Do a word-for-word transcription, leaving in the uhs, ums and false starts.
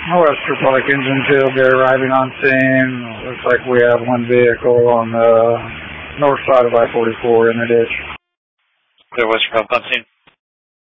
Webster Pike engine tailgate arriving on scene. Looks like we have one vehicle on the north side of I forty-four in the ditch. Clear Western Pike on scene.